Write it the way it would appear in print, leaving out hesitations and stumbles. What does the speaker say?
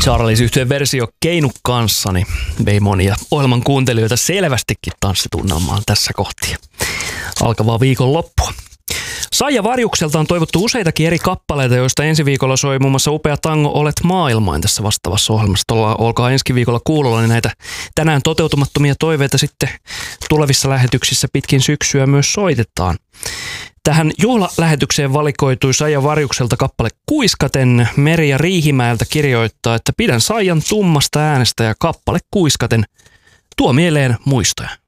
Charles-yhtyeen versio Keinu kanssani vei monia ohjelman kuuntelijoita selvästikin tanssitunnelmaan tässä kohti alkavaa viikonloppua. Saija Varjukselta on toivottu useitakin eri kappaleita, joista ensi viikolla soi muun muassa upea tango Olet maailmain tässä vastaavassa ohjelmassa. Olkaa ensi viikolla kuulolla, niin näitä tänään toteutumattomia toiveita sitten tulevissa lähetyksissä pitkin syksyä myös soitetaan. Tähän juhlalähetykseen valikoitui Saija Varjukselta kappale Kuiskaten. Merja Riihimäeltä kirjoittaa, että pidän Saijan tummasta äänestä ja kappale Kuiskaten tuo mieleen muistoja.